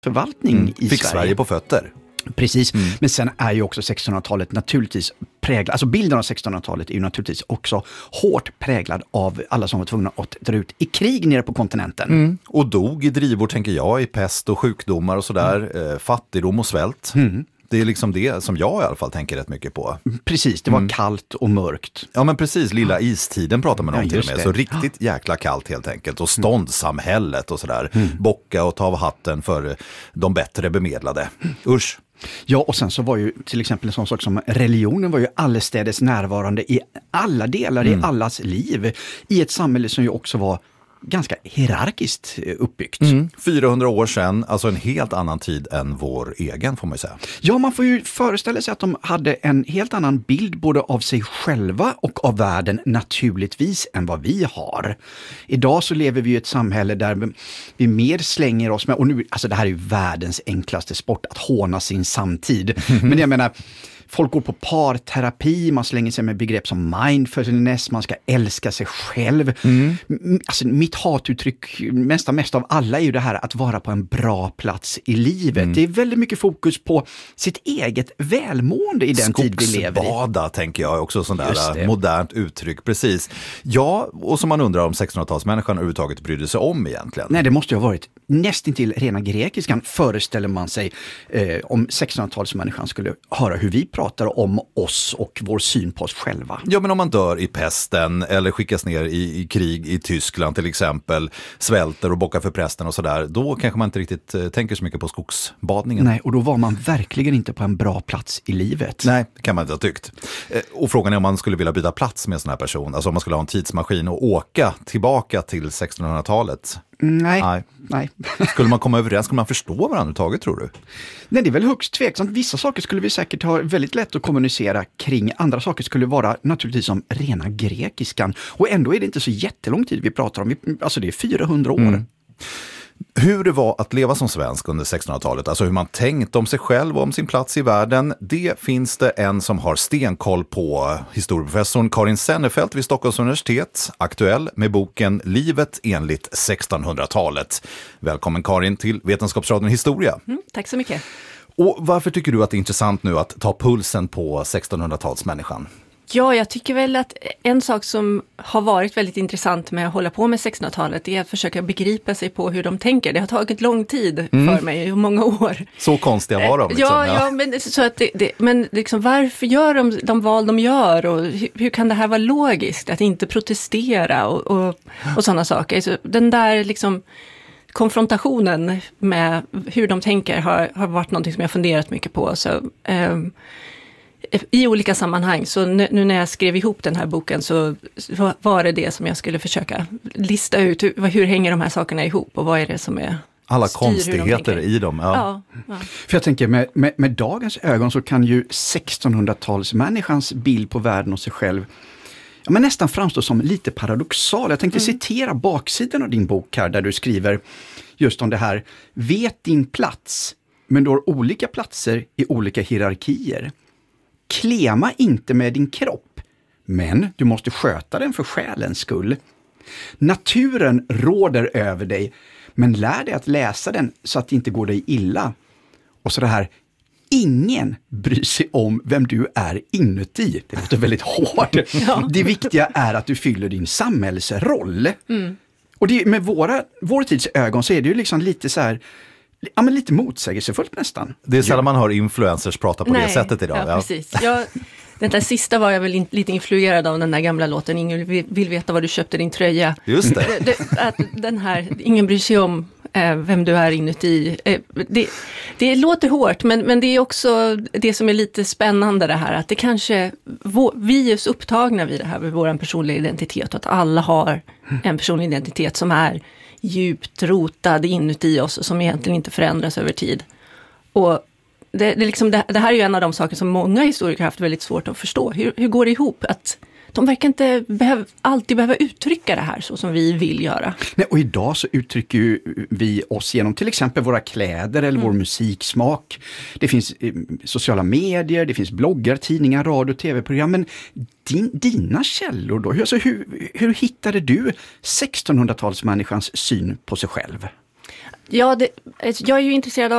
förvaltning i Fick Sverige på fötter. Precis, men sen är ju också 1600-talet naturligtvis präglad, alltså bilden av 1600-talet är ju naturligtvis också hårt präglad av alla som var tvungna att dra ut i krig nere på kontinenten. Och dog i drivor, tänker jag, i pest och sjukdomar och sådär, fattigdom och svält. Det är liksom det som jag i alla fall tänker rätt mycket på. Precis, det var kallt och mörkt. Ja, men precis, lilla istiden pratar man om till och med. det. Så riktigt jäkla kallt helt enkelt. Och ståndssamhället och sådär. Bocka och ta av hatten för de bättre bemedlade. Usch. Ja, och sen så var ju till exempel en sån sak som religionen var ju allestädes närvarande i alla delar i allas liv. I ett samhälle som ju också var ganska hierarkiskt uppbyggt. 400 år sedan, alltså en helt annan tid än vår egen, får man ju säga. Ja, man får ju föreställa sig att de hade en helt annan bild både av sig själva och av världen naturligtvis än vad vi har. Idag så lever vi i ett samhälle där vi mer slänger oss med, och nu, alltså det här är ju världens enklaste sport, att håna sin samtid. Men jag menar, folk går på parterapi, man slänger sig med begrepp som mindfulness, man ska älska sig själv. Alltså mitt hatuttryck mest av alla är ju det här att vara på en bra plats i livet. Det är väldigt mycket fokus på sitt eget välmående i den tid vi lever i. Skogsbada tänker jag också, sån där modernt uttryck, precis. Ja, och som man undrar om 1600-talsmänniskan överhuvudtaget brydde sig om egentligen. Nej, det måste ju ha varit nästintill rena grekiskan, föreställer man sig, om 1600-talsmänniskan skulle höra hur vi pratar om oss och vår syn på oss själva. Ja, men om man dör i pesten eller skickas ner i krig i Tyskland till exempel, svälter och bockar för prästen och sådär, då kanske man inte riktigt tänker så mycket på skogsbadningen. Nej, och då var man verkligen inte på en bra plats i livet. Nej, det kan man inte ha tyckt. Och frågan är om man skulle vilja byta plats med en sån här person, alltså om man skulle ha en tidsmaskin och åka tillbaka till 1600-talet. Nej. Skulle man komma överens? Skulle man förstå varandra taget, tror du? Nej, det är väl högst tveksamt. Vissa saker skulle vi säkert ha väldigt lätt att kommunicera kring. Andra saker skulle vara naturligtvis som rena grekiskan. Och ändå är det inte så jättelång tid vi pratar om. Alltså det är 400 år. Hur det var att leva som svensk under 1600-talet, alltså hur man tänkte om sig själv och om sin plats i världen, det finns det en som har stenkoll på. Historieprofessorn Karin Sennefelt vid Stockholms universitet, aktuell med boken Livet enligt 1600-talet. Välkommen Karin till Vetenskapsradion Historia. Tack så mycket. Och varför tycker du att det är intressant nu att ta pulsen på 1600-talsmänniskan? Ja, jag tycker väl att en sak som har varit väldigt intressant med att hålla på med 1600-talet är att försöka begripa sig på hur de tänker. Det har tagit lång tid för mig, i många år. Så konstiga var de liksom. Ja, men, så att men liksom, varför gör de val de gör och hur kan det här vara logiskt? Att inte protestera och sådana saker. Så den där liksom konfrontationen med hur de tänker har varit något som jag funderat mycket på. Så i olika sammanhang. Så nu när jag skrev ihop den här boken så var det som jag skulle försöka lista ut. Hur hänger de här sakerna ihop och vad är det som är alla konstigheter i dem. Ja. För jag tänker med dagens ögon så kan ju 1600-talsmänniskans bild på världen och sig själv men nästan framstå som lite paradoxal. Jag tänkte citera baksidan av din bok här där du skriver just om det här. Vet din plats, men du har olika platser i olika hierarkier. Klema inte med din kropp, men du måste sköta den för själens skull. Naturen råder över dig, men lär dig att läsa den så att det inte går dig illa. Och så det här, ingen bryr sig om vem du är inuti. Det låter väldigt hårt. Ja. Det viktiga är att du fyller din samhällsroll. Och det, med vår tids ögon så är det ju liksom lite så här, ja, men lite motsägelsefullt nästan. Det är sällan man hör influencers prata på det sättet idag. Ja, precis. Den där sista var jag väl lite influerad av den där gamla låten Ingen vill veta vad du köpte din tröja. Just det. Att den här, ingen bryr sig om vem du är inuti. Det låter hårt, men det är också det som är lite spännande det här. Att det kanske, vi är så upptagna vid det här med vår personliga identitet. Och att alla har en personlig identitet som är djupt rotad inuti oss och som egentligen inte förändras över tid. Och det här är ju en av de saker som många historiker har haft väldigt svårt att förstå. Hur går det ihop att de verkar inte alltid behöva uttrycka det här så som vi vill göra. Nej, och idag så uttrycker ju vi oss genom till exempel våra kläder eller vår musiksmak. Det finns sociala medier, det finns bloggar, tidningar, radio, tv-program. Men dina källor då? Alltså, hur hittade du 1600-talsmänniskans syn på sig själv? Ja, jag är ju intresserad